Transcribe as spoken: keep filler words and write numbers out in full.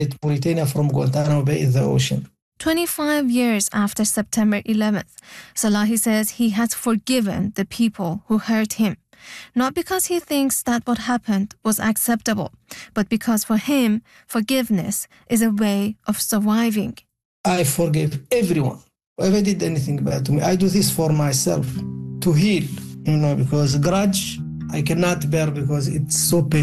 Mauritania from Guantanamo Bay is the ocean. twenty-five years after September eleventh, Salahi says he has forgiven the people who hurt him. Not because he thinks that what happened was acceptable, but because for him, forgiveness is a way of surviving. I forgive everyone. Whoever did anything bad to me, I do this for myself, to heal, you know, because grudge I cannot bear because it's so painful.